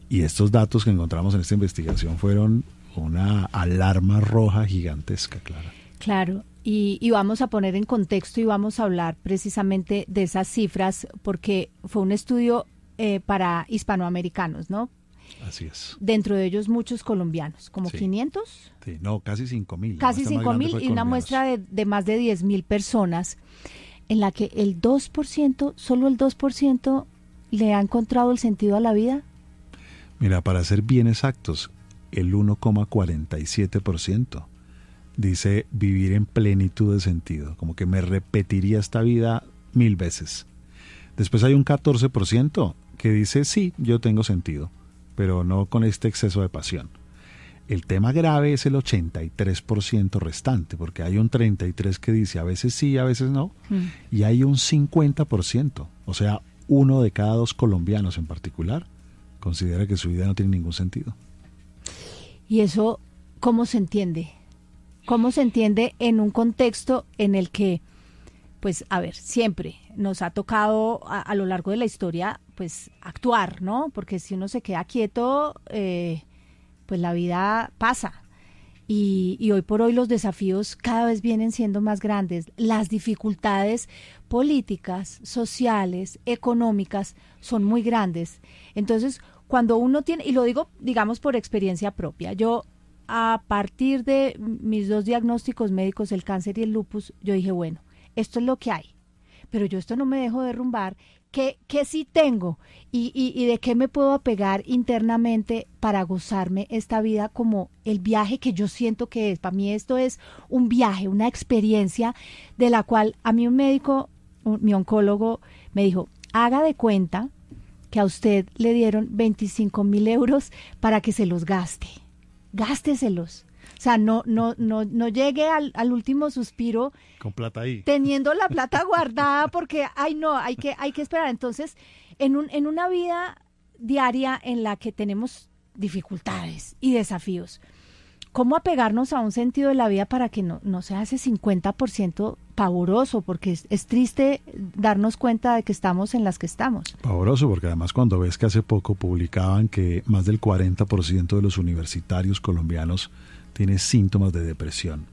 Y estos datos que encontramos en esta investigación fueron una alarma roja gigantesca, Clara. Claro, y vamos a poner en contexto y vamos a hablar precisamente de esas cifras, porque fue un estudio para hispanoamericanos, ¿no? Así es. Dentro de ellos muchos colombianos, como Sí. 500. Sí, no, casi 5.000. Casi 5.000 y una muestra de más de 10.000 personas, en la que el 2%, solo el 2% le ha encontrado el sentido a la vida. Mira, para ser bien exactos, el 1,47% dice vivir en plenitud de sentido, como que me repetiría esta vida 1000 veces. Después hay un 14% que dice sí, yo tengo sentido, pero no con este exceso de pasión. El tema grave es el 83% restante, porque hay un 33% que dice a veces sí, a veces no, y hay un 50%, o sea, 1 de cada 2 colombianos en particular, considera que su vida no tiene ningún sentido. ¿Y eso cómo se entiende? ¿Cómo se entiende en un contexto en el que, pues, a ver, siempre nos ha tocado a lo largo de la historia, pues, actuar, ¿no? Porque si uno se queda quieto, pues la vida pasa. Y hoy por hoy los desafíos cada vez vienen siendo más grandes. Las dificultades políticas, sociales, económicas son muy grandes. Entonces, cuando uno tiene, y lo digo, digamos, por experiencia propia, yo a partir de mis 2 diagnósticos médicos, el cáncer y el lupus, yo dije, bueno, esto es lo que hay, pero yo esto no me dejo derrumbar. ¿Qué sí tengo? ¿Y de qué me puedo apegar internamente para gozarme esta vida como el viaje que yo siento que es? Para mí esto es un viaje, una experiencia de la cual a mí un médico, mi oncólogo, me dijo, haga de cuenta que a usted le dieron 25.000 euros para que se los gaste. Gásteselos. O sea, no llegue al último suspiro con plata ahí, teniendo la plata guardada, porque ay no, hay que esperar. Entonces, en una vida diaria en la que tenemos dificultades y desafíos, ¿cómo apegarnos a un sentido de la vida para que no sea ese 50% pavoroso? Porque es triste darnos cuenta de que estamos en las que estamos. Pavoroso, porque además cuando ves que hace poco publicaban que más del 40% de los universitarios colombianos tiene síntomas de depresión.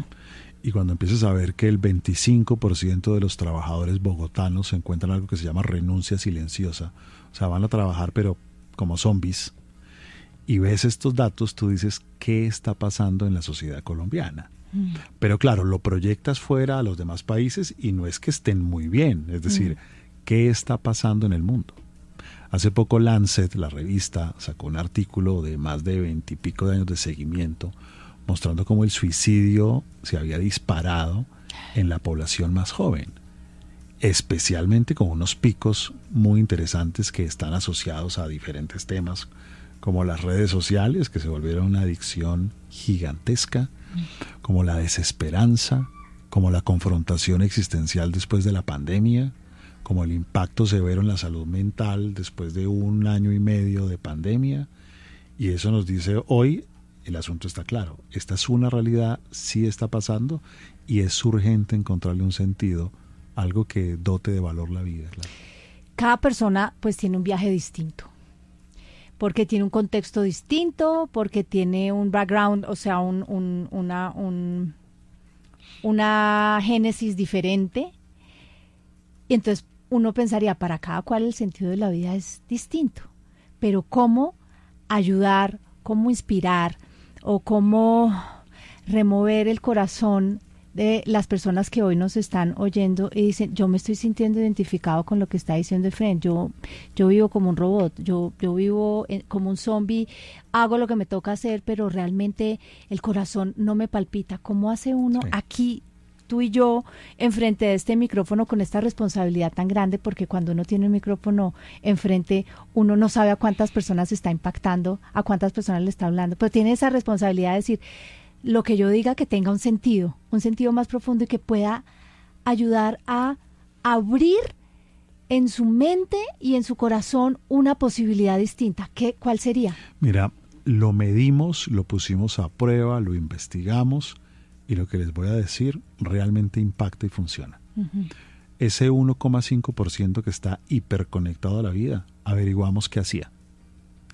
Y cuando empiezas a ver que el 25% de los trabajadores bogotanos se encuentran en algo que se llama renuncia silenciosa, o sea, van a trabajar pero como zombies, y ves estos datos, tú dices, ¿qué está pasando en la sociedad colombiana? Pero claro, lo proyectas fuera a los demás países y no es que estén muy bien, es decir, ¿qué está pasando en el mundo? Hace poco Lancet, la revista, sacó un artículo de más de 20 y pico de años de seguimiento mostrando cómo el suicidio se había disparado en la población más joven, especialmente con unos picos muy interesantes que están asociados a diferentes temas, como las redes sociales, que se volvieron una adicción gigantesca, como la desesperanza, como la confrontación existencial después de la pandemia, como el impacto severo en la salud mental después de 1 año y medio de pandemia. Y eso nos dice hoy, el asunto está claro, esta es una realidad, sí está pasando y es urgente encontrarle un sentido, algo que dote de valor la vida. Claro. Cada persona pues tiene un viaje distinto, porque tiene un contexto distinto, porque tiene un background, o sea, una génesis diferente. Y entonces uno pensaría, para cada cual el sentido de la vida es distinto, pero cómo ayudar, cómo inspirar o cómo remover el corazón de las personas que hoy nos están oyendo y dicen, yo me estoy sintiendo identificado con lo que está diciendo Efren, yo vivo como un robot, yo vivo como un zombie, hago lo que me toca hacer, pero realmente el corazón no me palpita. ¿Cómo hace uno aquí, tú y yo, enfrente de este micrófono con esta responsabilidad tan grande? Porque cuando uno tiene un micrófono enfrente, uno no sabe a cuántas personas está impactando, a cuántas personas le está hablando, pero tiene esa responsabilidad de decir, lo que yo diga que tenga un sentido más profundo y que pueda ayudar a abrir en su mente y en su corazón una posibilidad distinta. ¿Cuál sería? Mira, lo medimos, lo pusimos a prueba, lo investigamos y lo que les voy a decir realmente impacta y funciona. Ese 1,5% que está hiperconectado a la vida, averiguamos qué hacía.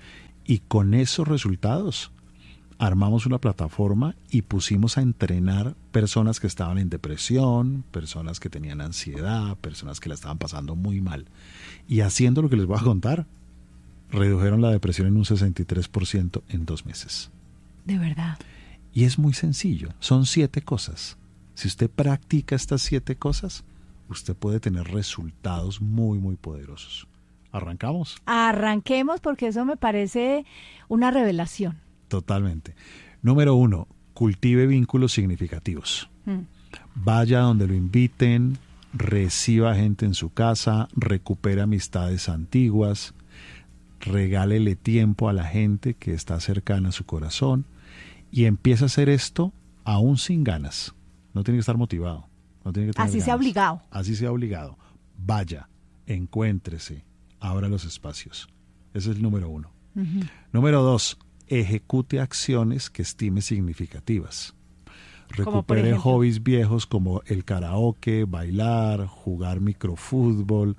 Y con esos resultados armamos una plataforma y pusimos a entrenar personas que estaban en depresión, personas que tenían ansiedad, personas que la estaban pasando muy mal. Y haciendo lo que les voy a contar, redujeron la depresión en un 63% en 2 meses. De verdad. Y es muy sencillo, son 7 cosas. Si usted practica estas 7 cosas, usted puede tener resultados muy, muy poderosos. ¿Arrancamos? Arranquemos, porque eso me parece una revelación. Totalmente. Número 1, cultive vínculos significativos. Vaya donde lo inviten, reciba gente en su casa, recupere amistades antiguas, regálele tiempo a la gente que está cercana a su corazón y empieza a hacer esto aún sin ganas. No tiene que estar motivado. No tiene que tener Así ganas. sea obligado. Así sea obligado. Vaya, encuéntrese, abra los espacios. Ese es el número 1. Número 2, ejecute acciones que estime significativas. Recupere hobbies viejos como el karaoke, bailar, jugar microfútbol,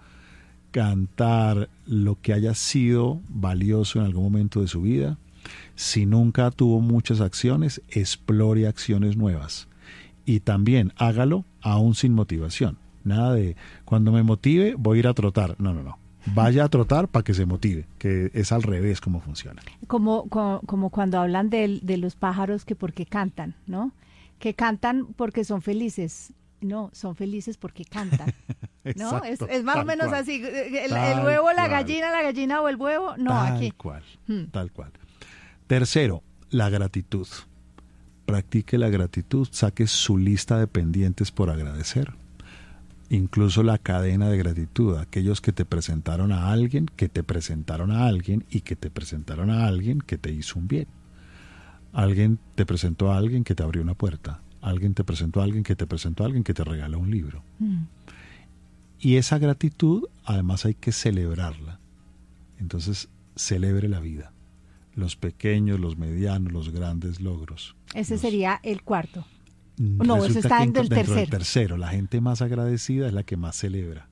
cantar, lo que haya sido valioso en algún momento de su vida. Si nunca tuvo muchas acciones, explore acciones nuevas. Y también hágalo aún sin motivación. Nada de cuando me motive voy a ir a trotar. No. Vaya a trotar para que se motive, que es al revés como funciona. Como cuando hablan de los pájaros que porque cantan, ¿no? Que cantan porque son felices. No, son felices porque cantan. ¿No? Exacto, es más o menos cual. así. El huevo, la gallina o el huevo. No, tal aquí. Cual, tal cual. Tercero, la gratitud. Practique la gratitud, saque su lista de pendientes por agradecer. Incluso la cadena de gratitud, aquellos que te presentaron a alguien, que te presentaron a alguien y que te presentaron a alguien que te hizo un bien. Alguien te presentó a alguien que te abrió una puerta. Alguien te presentó a alguien que te presentó a alguien que te regaló un libro. Y esa gratitud, además, hay que celebrarla. Entonces, celebre la vida. Los pequeños, los medianos, los grandes logros. Ese sería el cuarto. No, eso está dentro del tercero. La gente más agradecida es la que más celebra.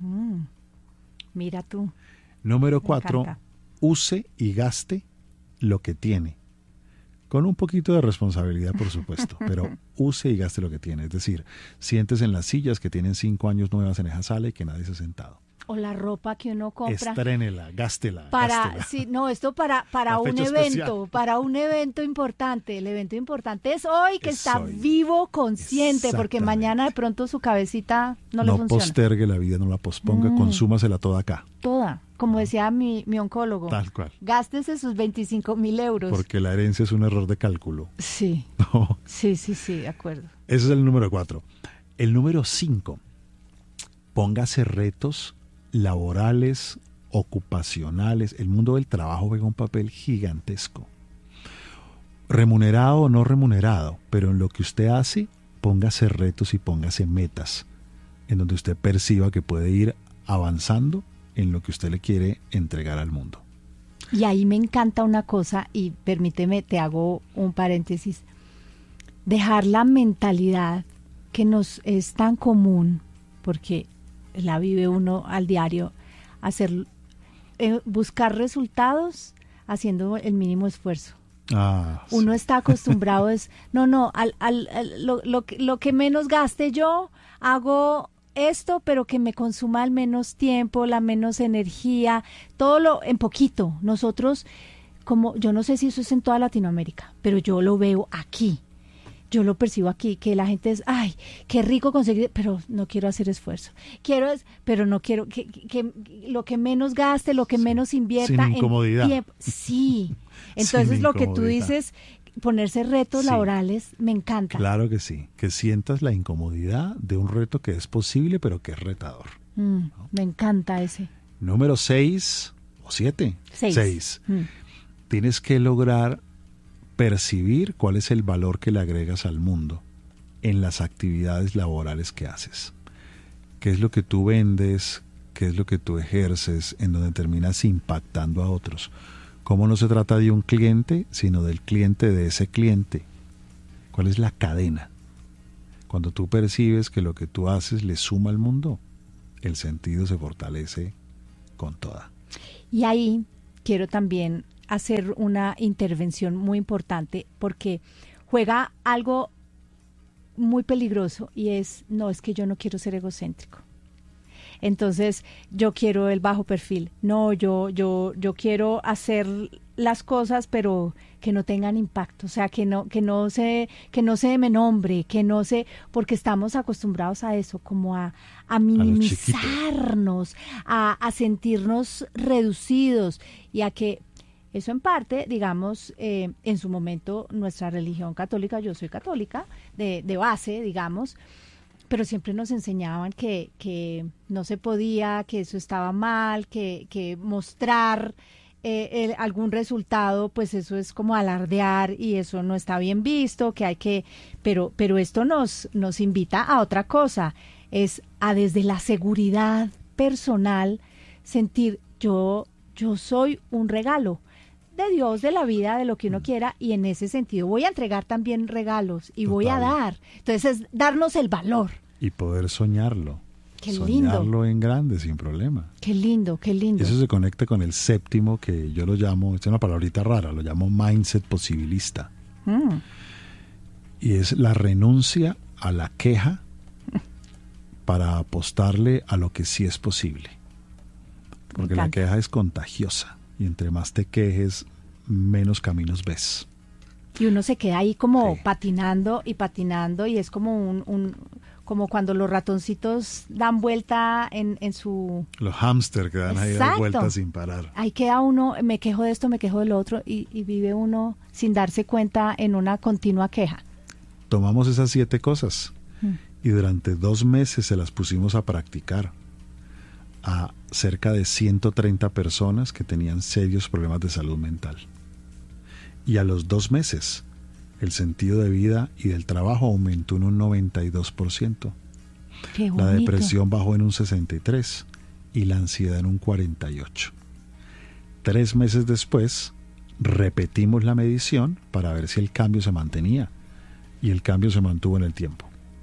Mira tú. Número 4, use y gaste lo que tiene. Con un poquito de responsabilidad, por supuesto, pero use y gaste lo que tiene. Es decir, siéntese en las sillas que tienen 5 años nuevas en esa sala y que nadie se ha sentado. O la ropa que uno compra. Estrénela, gástela. Sí, no, esto para un evento, especial. Para un evento importante. El evento importante es hoy, que está vivo, consciente, porque mañana de pronto su cabecita no le funciona. No postergue la vida, no la posponga, consúmasela toda acá. Toda, como decía mi oncólogo. Tal cual. Gástese sus 25,000 euros. Porque la herencia es un error de cálculo. Sí. No. Sí, de acuerdo. Ese es el número 4. El número 5, póngase retos laborales, ocupacionales. El mundo del trabajo juega un papel gigantesco. Remunerado o no remunerado, pero en lo que usted hace, póngase retos y póngase metas, en donde usted perciba que puede ir avanzando en lo que usted le quiere entregar al mundo. Y ahí me encanta una cosa, y permíteme, te hago un paréntesis. Dejar la mentalidad que nos es tan común, porque la vive uno al diario, buscar resultados haciendo el mínimo esfuerzo. Uno está acostumbrado lo que menos gaste yo, hago esto, pero que me consuma al menos tiempo, la menos energía, todo en poquito. Nosotros, yo no sé si eso es en toda Latinoamérica, pero yo lo veo aquí. Yo lo percibo aquí, que la gente es, ay, qué rico conseguir, pero no quiero hacer esfuerzo. Pero no quiero, que lo que menos gaste, lo que menos invierta. Sin incomodidad. En tiempo. Sí. Entonces lo que tú dices, ponerse retos laborales, me encanta. Claro que sí, que sientas la incomodidad de un reto que es posible, pero que es retador. ¿No? Me encanta ese. Número 6 o 7. 6. Tienes que lograr percibir cuál es el valor que le agregas al mundo en las actividades laborales que haces. ¿Qué es lo que tú vendes? ¿Qué es lo que tú ejerces? En donde terminas impactando a otros. ¿Cómo no se trata de un cliente, sino del cliente de ese cliente? ¿Cuál es la cadena? Cuando tú percibes que lo que tú haces le suma al mundo, el sentido se fortalece con toda. Y ahí quiero también hacer una intervención muy importante porque juega algo muy peligroso y es que yo no quiero ser egocéntrico. Entonces, yo quiero el bajo perfil. No, yo quiero hacer las cosas, pero que no tengan impacto, o sea, que no se me nombre, porque estamos acostumbrados a eso, como a minimizarnos, a sentirnos reducidos y a que eso en parte, digamos, en su momento nuestra religión católica, yo soy católica de base, digamos, pero siempre nos enseñaban que no se podía, que eso estaba mal, que mostrar algún resultado, pues eso es como alardear y eso no está bien visto, pero esto nos invita a otra cosa, es a desde la seguridad personal sentir yo soy un regalo de Dios, de la vida, de lo que uno quiera, y en ese sentido voy a entregar también regalos y voy a dar. Entonces es darnos el valor. Y poder soñarlo. Qué soñarlo lindo. En grande, sin problema. Qué lindo, qué lindo. Eso se conecta con el séptimo, que yo lo llamo, es una palabrita rara, lo llamo mindset posibilista. Y es la renuncia a la queja para apostarle a lo que sí es posible. Porque la queja es contagiosa. Y entre más te quejes, menos caminos ves. Y uno se queda ahí como patinando y patinando y es como como cuando los ratoncitos dan vuelta en su... Los hámster que dan ahí vueltas sin parar. Ahí queda uno, me quejo de esto, me quejo del otro y vive uno sin darse cuenta en una continua queja. Tomamos esas 7 cosas y durante 2 meses se las pusimos a practicar a cerca de 130 personas que tenían serios problemas de salud mental. Y a los 2 meses, el sentido de vida y del trabajo aumentó en un 92%. Qué bonito. La depresión bajó en un 63% y la ansiedad en un 48%. 3 meses después, repetimos la medición para ver si el cambio se mantenía. Y el cambio se mantuvo en el tiempo.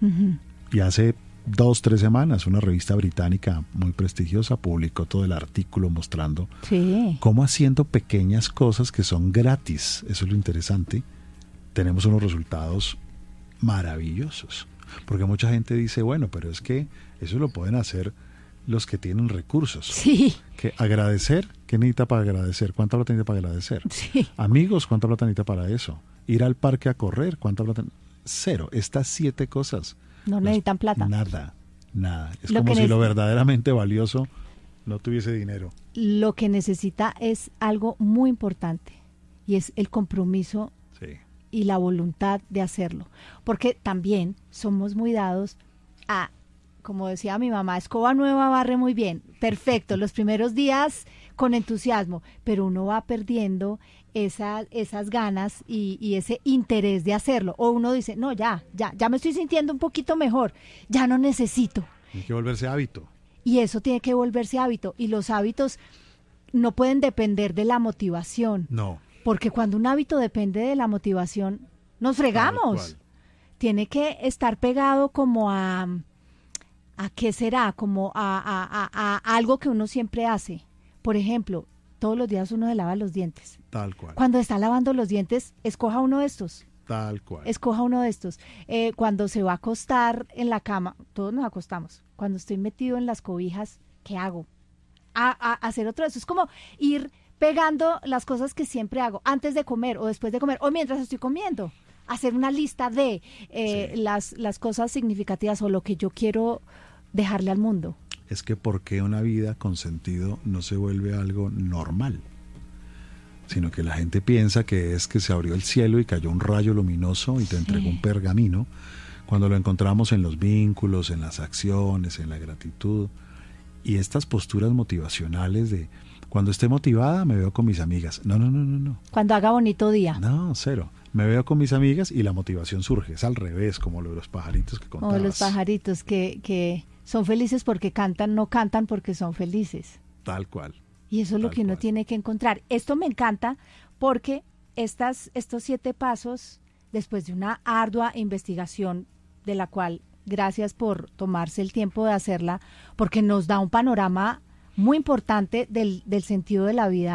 Y hace 2-3 semanas, una revista británica muy prestigiosa publicó todo el artículo mostrando cómo haciendo pequeñas cosas que son gratis, eso es lo interesante, tenemos unos resultados maravillosos. Porque mucha gente dice, bueno, pero es que eso lo pueden hacer los que tienen recursos. Sí. Que agradecer, ¿qué necesita para agradecer? ¿Cuánta plata necesita para agradecer? Sí. Amigos, ¿cuánta plata necesita para eso? Ir al parque a correr, ¿cuánta plata? 0. Estas 7 cosas. No necesitan plata. Nada. Es como si lo verdaderamente valioso no tuviese dinero. Lo que necesita es algo muy importante y es el compromiso y la voluntad de hacerlo. Porque también somos muy dados a, como decía mi mamá, escoba nueva barre muy bien. Perfecto, los primeros días con entusiasmo, pero uno va perdiendo esas ganas y ese interés de hacerlo. O uno dice, no, ya me estoy sintiendo un poquito mejor, ya no necesito. Tiene que volverse hábito. Y eso tiene que volverse hábito. Y los hábitos no pueden depender de la motivación. No. Porque cuando un hábito depende de la motivación, nos fregamos. Tiene que estar pegado como ¿a qué será? Como a algo que uno siempre hace. Por ejemplo, todos los días uno se lava los dientes. Tal cual. Cuando está lavando los dientes, escoja uno de estos. Tal cual. Escoja uno de estos. Cuando se va a acostar en la cama, todos nos acostamos. Cuando estoy metido en las cobijas, ¿qué hago? A hacer otro de eso. Es como ir pegando las cosas que siempre hago antes de comer o después de comer o mientras estoy comiendo. Hacer una lista de las cosas significativas o lo que yo quiero dejarle al mundo. Es que ¿por qué una vida con sentido no se vuelve algo normal? Sino que la gente piensa que es que se abrió el cielo y cayó un rayo luminoso y te entregó un pergamino, cuando lo encontramos en los vínculos, en las acciones, en la gratitud. Y estas posturas motivacionales de cuando esté motivada me veo con mis amigas. No. Cuando haga bonito día. No, 0. Me veo con mis amigas y la motivación surge. Es al revés, como lo de los pajaritos que contabas. O los pajaritos que son felices porque cantan, no cantan porque son felices. Tal cual. Y eso es lo que uno tiene que encontrar. Esto me encanta porque estos 7 pasos, después de una ardua investigación, de la cual gracias por tomarse el tiempo de hacerla, porque nos da un panorama muy importante del sentido de la vida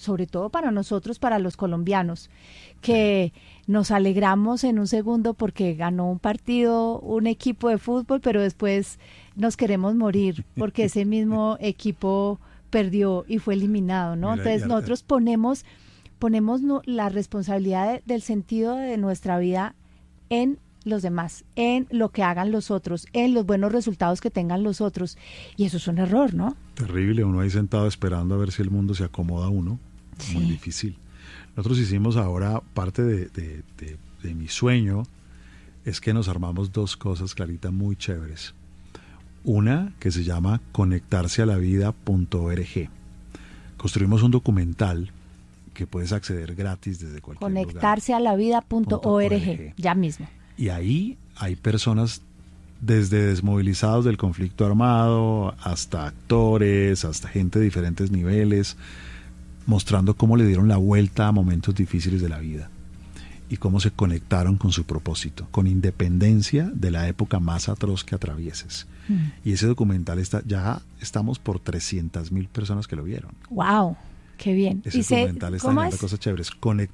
sobre todo para nosotros, para los colombianos, que nos alegramos en un segundo porque ganó un partido, un equipo de fútbol, pero después nos queremos morir porque ese mismo equipo perdió y fue eliminado, ¿no? Mira, Entonces nosotros ponemos la responsabilidad del sentido de nuestra vida en los demás, en lo que hagan los otros, en los buenos resultados que tengan los otros, y eso es un error, ¿no? Terrible, uno ahí sentado esperando a ver si el mundo se acomoda a uno, Sí. muy difícil. Nosotros hicimos ahora parte de mi sueño, es que nos armamos dos cosas, Clarita, muy chéveres. Una que se llama conectarsealavida.org. Construimos un documental que puedes acceder gratis desde cualquier lugar. Conectarsealavida.org, ya mismo. Y ahí hay personas desde desmovilizados del conflicto armado hasta actores, hasta gente de diferentes niveles, mostrando cómo le dieron la vuelta a momentos difíciles de la vida y cómo se conectaron con su propósito, con independencia de la época más atroz que atravieses. Y ese documental ya estamos por 300,000 personas que lo vieron. ¡Wow! ¡Qué bien! Ese documental está generando cosas chéveres.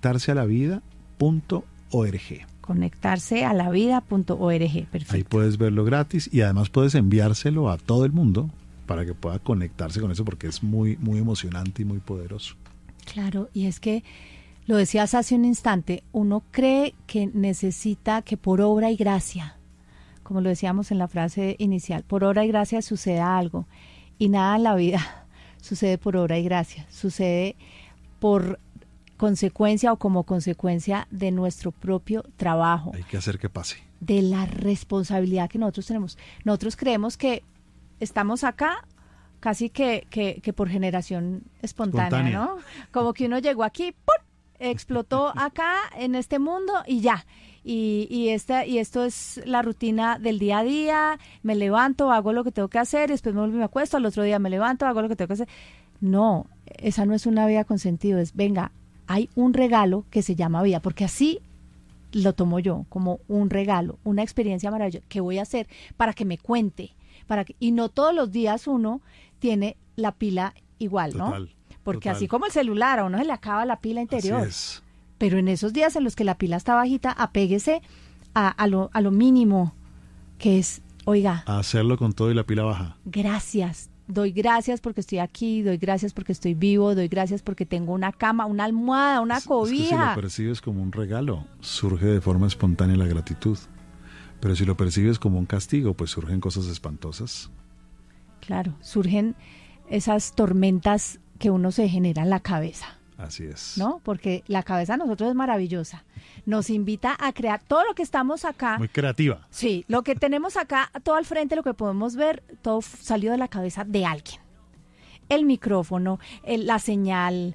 Conectarsealavida.org. Conectarsealavida.org, perfecto. Ahí puedes verlo gratis y además puedes enviárselo a todo el mundo para que pueda conectarse con eso, porque es muy, muy emocionante y muy poderoso. Claro, y es que lo decías hace un instante, uno cree que necesita que por obra y gracia, como lo decíamos en la frase inicial, por obra y gracia suceda algo, y nada en la vida sucede por obra y gracia, sucede por consecuencia o como consecuencia de nuestro propio trabajo. Hay que hacer que pase. De la responsabilidad que nosotros tenemos. Nosotros creemos que estamos acá casi que por generación espontánea, ¿no? Como que uno llegó aquí, ¡pum!, explotó acá en este mundo y ya. Y esto es la rutina del día a día, me levanto, hago lo que tengo que hacer, después me vuelvo y me acuesto, al otro día me levanto, hago lo que tengo que hacer. No, esa no es una vida con sentido, es venga, hay un regalo que se llama vida, porque así lo tomo yo, como un regalo, una experiencia maravillosa que voy a hacer para que me cuente, y no todos los días uno tiene la pila igual, total, ¿no? Porque total. Así como el celular, a uno se le acaba la pila interior. Así es. Pero en esos días en los que la pila está bajita, apéguese a lo mínimo, que es, oiga, A hacerlo con todo y la pila baja. gracias. Doy gracias porque estoy aquí, doy gracias porque estoy vivo, doy gracias porque tengo una cama, una almohada, una cobija. Es que si lo percibes como un regalo, surge de forma espontánea la gratitud. Pero si lo percibes como un castigo, pues surgen cosas espantosas. Claro, surgen esas tormentas que uno se genera en la cabeza. Así es. ¿No? Porque la cabeza de nosotros es maravillosa. Nos invita a crear todo lo que estamos acá. Muy creativa. Sí, lo que tenemos acá, todo al frente, lo que podemos ver, todo salió de la cabeza de alguien. El micrófono, la señal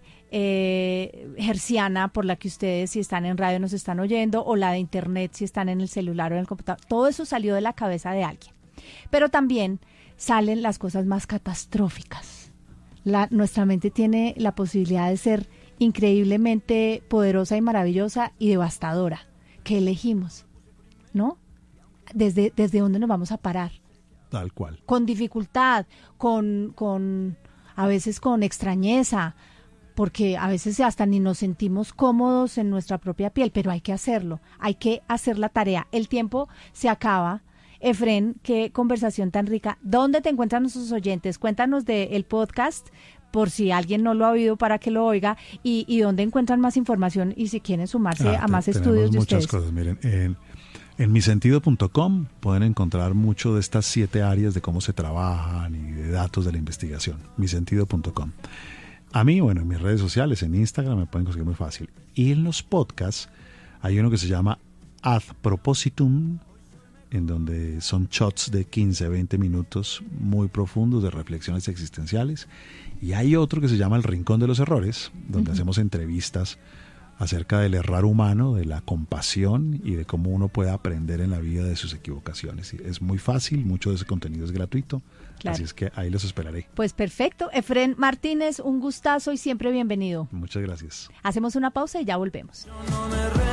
hertziana por la que ustedes, si están en radio, nos están oyendo, o la de internet, si están en el celular o en el computador. Todo eso salió de la cabeza de alguien. Pero también salen las cosas más catastróficas. Nuestra mente tiene la posibilidad de ser increíblemente poderosa y maravillosa y devastadora. ¿Qué elegimos? ¿No? ¿Desde dónde nos vamos a parar? Tal cual. Con dificultad, a veces con extrañeza, porque a veces hasta ni nos sentimos cómodos en nuestra propia piel, pero hay que hacerlo, hay que hacer la tarea. El tiempo se acaba. Efren, qué conversación tan rica. ¿Dónde te encuentran nuestros oyentes? Cuéntanos del podcast, por si alguien no lo ha oído para que lo oiga, y dónde encuentran más información y si quieren sumarse a más estudios de ustedes. Muchas cosas, miren, en misentido.com pueden encontrar mucho de estas 7 áreas de cómo se trabajan y de datos de la investigación, misentido.com. A mí, bueno, en mis redes sociales, en Instagram me pueden conseguir muy fácil. Y en los podcasts hay uno que se llama Ad Propositum, en donde son shots de 15, 20 minutos muy profundos de reflexiones existenciales. Y hay otro que se llama El Rincón de los Errores, donde hacemos entrevistas acerca del errar humano, de la compasión y de cómo uno puede aprender en la vida de sus equivocaciones. Es muy fácil, mucho de ese contenido es gratuito, claro. Así es que ahí los esperaré. Pues perfecto. Efren Martínez, un gustazo y siempre bienvenido. Muchas gracias. Hacemos una pausa y ya volvemos.